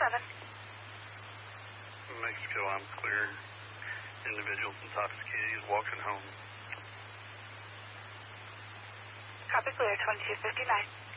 Mexico, I'm clear. Individuals intoxicated. He's walking home. Copy clear, 2259.